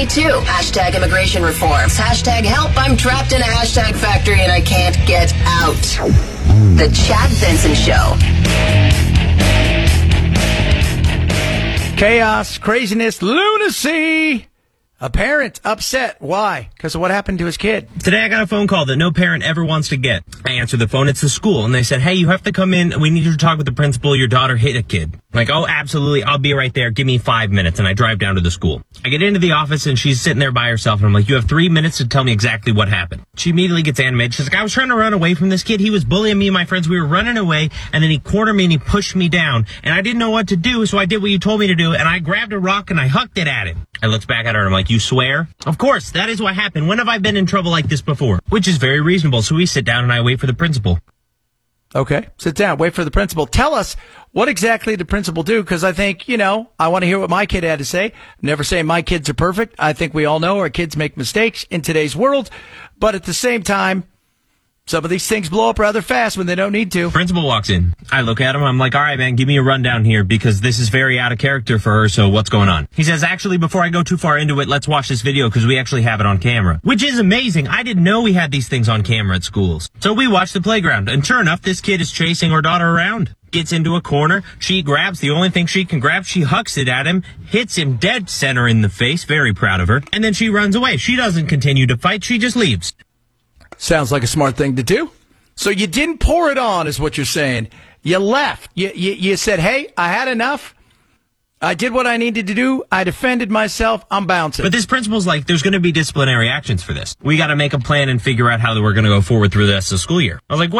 me too. Hashtag immigration reforms. Hashtag help, I'm trapped in a hashtag factory and I can't get out. The Chad Benson Show. Chaos, craziness, lunacy. A parent upset. Why? Because of what happened to his kid. Today I got a phone call that no parent ever wants to get. I answered the phone. It's the school. And they said, hey, you have to come in. We need you to talk with the principal. Your daughter hit a kid. I'm like, oh, absolutely. I'll be right there. Give me 5 minutes. And I drive down to the school. I get into the office and she's sitting there by herself. And I'm like, you have 3 minutes to tell me exactly what happened. She immediately gets animated. She's like, I was trying to run away from this kid. He was bullying me and my friends. We were running away. And then he cornered me and he pushed me down. And I didn't know what to do. So I did what you told me to do. And I grabbed a rock and I hucked it at him. I looked back at her and I'm like, you swear? Of course, that is what happened. When have I been in trouble like this before? Which is very reasonable. So we sit down and I wait for the principal. Okay, sit down, wait for the principal. Tell us what exactly the principal do, because I think, I want to hear what my kid had to say. Never say my kids are perfect. I think we all know our kids make mistakes in today's world. But at the same time, some of these things blow up rather fast when they don't need to. Principal walks in. I look at him. I'm like, all right, man, give me a rundown here because this is very out of character for her. So what's going on? He says, actually, before I go too far into it, let's watch this video because we actually have it on camera, which is amazing. I didn't know we had these things on camera at schools. So we watch the playground. And sure enough, this kid is chasing our daughter around. Gets into a corner. She grabs the only thing she can grab. She hucks it at him, hits him dead center in the face. Very proud of her. And then she runs away. She doesn't continue to fight. She just leaves. Sounds like a smart thing to do. So you didn't pour it on, is what you're saying. You left. You said, hey, I had enough. I did what I needed to do. I defended myself. I'm bouncing. But this principal's like, there's going to be disciplinary actions for this. We got to make a plan and figure out how we're going to go forward through the rest of the school year. I was like,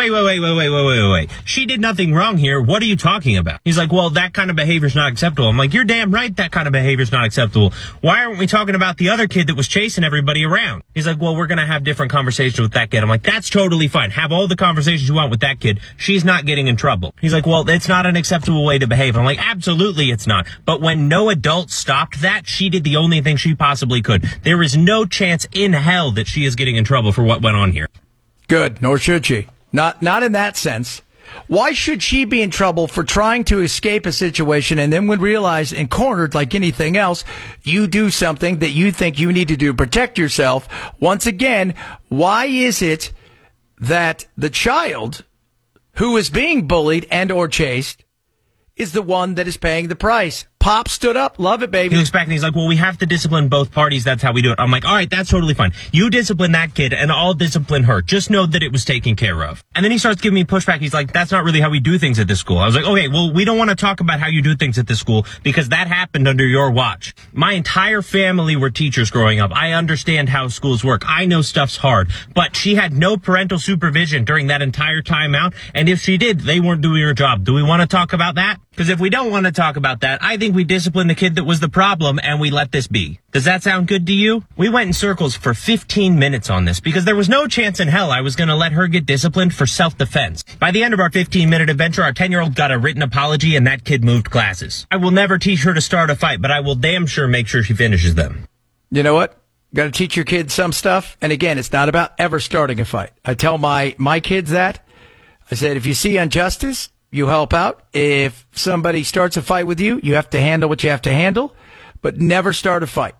wait. She did nothing wrong here. What are you talking about? He's like, well, that kind of behavior's not acceptable. I'm like, you're damn right that kind of behavior's not acceptable. Why aren't we talking about the other kid that was chasing everybody around? He's like, well, we're going to have different conversations with that kid. I'm like, that's totally fine. Have all the conversations you want with that kid. She's not getting in trouble. He's like, well, it's not an acceptable way to behave. I'm like, absolutely it's not. But when no adult stopped that, she did the only thing she possibly could. There is no chance in hell that she is getting in trouble for what went on here. Good, nor should she. Not in that sense. Why should she be in trouble for trying to escape a situation and then when realized and cornered like anything else, you do something that you think you need to do to protect yourself? Once again, why is it that the child who is being bullied and or chased is the one that is paying the price? Pop stood up. Love it, baby. He looks back and he's like, well, we have to discipline both parties. That's how we do it. I'm like, all right, that's totally fine. You discipline that kid and I'll discipline her. Just know that it was taken care of. And then he starts giving me pushback. He's like, that's not really how we do things at this school. I was like, okay, well, we don't want to talk about how you do things at this school because that happened under your watch. My entire family were teachers growing up. I understand how schools work. I know stuff's hard, but she had no parental supervision during that entire time out. And if she did, they weren't doing her job. Do we want to talk about that? Because if we don't want to talk about that, I think we disciplined the kid that was the problem and we let this be. Does that sound good to you? We went in circles for 15 minutes on this because there was no chance in hell I was going to let her get disciplined for self-defense. By the end of our 15-minute adventure, our 10-year-old got a written apology and that kid moved classes. I will never teach her to start a fight, but I will damn sure make sure she finishes them. You know what? Got to teach your kids some stuff. And again, it's not about ever starting a fight. I tell my kids that. I said, if you see injustice, you help out. If somebody starts a fight with you, you have to handle what you have to handle, but never start a fight.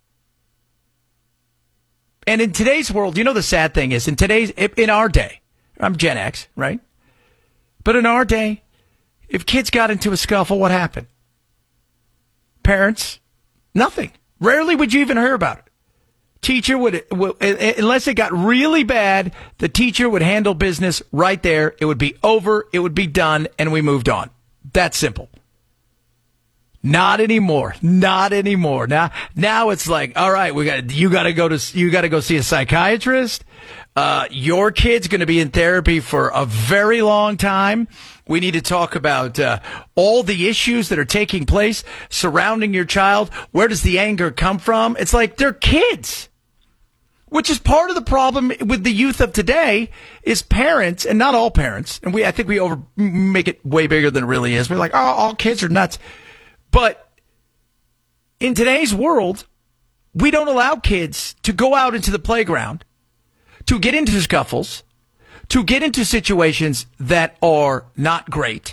And in today's world, the sad thing is, in our day, I'm Gen X, right? But in our day, if kids got into a scuffle, what happened? Parents, nothing. Rarely would you even hear about it. Teacher would, unless it got really bad, the teacher would handle business right there. It would be over. It would be done. And we moved on. That's simple. Not anymore. Not anymore. Now it's like, all right, you got to go see a psychiatrist. Your kid's going to be in therapy for a very long time. We need to talk about all the issues that are taking place surrounding your child. Where does the anger come from? It's like they're kids. Which is part of the problem with the youth of today is parents, and not all parents, and I think we make it way bigger than it really is. We're like, oh, all kids are nuts. But in today's world, we don't allow kids to go out into the playground, to get into scuffles, to get into situations that are not great.